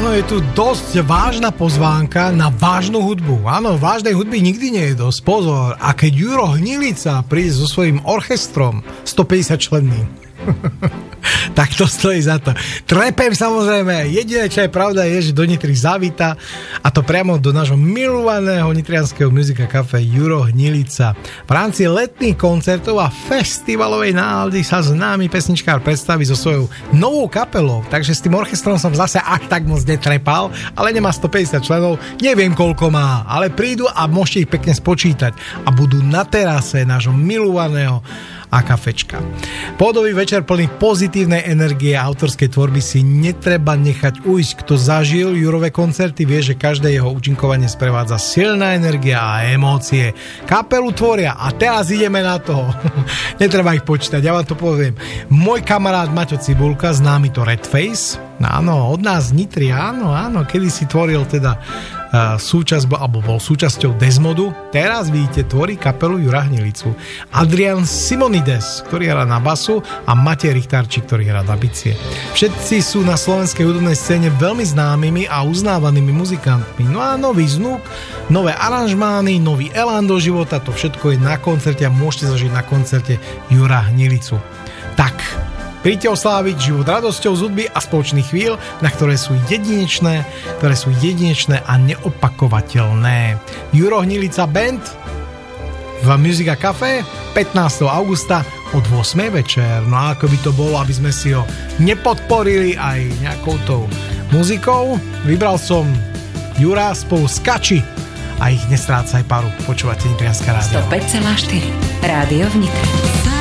Áno, je tu dosť vážna pozvánka na vážnu hudbu. Áno, vážnej hudby nikdy nie je dosť. Pozor, a keď Juro Hnilica príde so svojím orchestrom 150 členným, tak to stojí za to. Trepem samozrejme. Jediné, čo je pravda, je, že do Nitry zavíta, a to priamo do nášho milovaného nitrianskeho Musica Cafe Juro Hnilica. V rámci letných koncertov a festivalovej nálady sa známy pesničkár predstaví so svojou novou kapelou. Takže s tým orchestrom som zase až tak moc netrepal, ale nemá 150 členov, neviem koľko má, ale prídu a môžete ich pekne spočítať a budú na terase nášho milovaného a kafečka. Pódový večer plný pozitívnej energie a autorskej tvorby si netreba nechať ujsť. Kto zažil Jurové koncerty, vie, že každé jeho účinkovanie sprevádza silná energia a emócie. Kapelu tvoria a teraz ideme na to. Netreba ich počítať, ja vám to poviem. Môj kamarát Maťo Cibulka, známy to Redface, áno, od nás z Nitry, áno, kedysi tvoril teda bol súčasťou Desmodu. Teraz vidíte, tvorí kapelu Jura Hnilicu. Adrian Simonides, ktorý hrá na basu, a Matej Richtarčík, ktorý hrá na bicie. Všetci sú na slovenskej hudobnej scéne veľmi známymi a uznávanými muzikantmi. No a nový zvuk, nové aranžmány, nový elán do života, to všetko je na koncerte a môžete zažiť na koncerte Jura Hnilicu. Tak, príďte osláviť život radosťou z hudby a spoločných chvíľ, ktoré sú jedinečné a neopakovateľné. Juro Hnilica Band v Musica Cafe 15. augusta od 8. večer. No a ako by to bolo, aby sme si ho nepodporili aj nejakou tou muzikou, vybral som Jura spolu s Kači a ich Nestrácaj paru. Počúvate Nitrianske rádio. 105,4 Rádio v Nitre.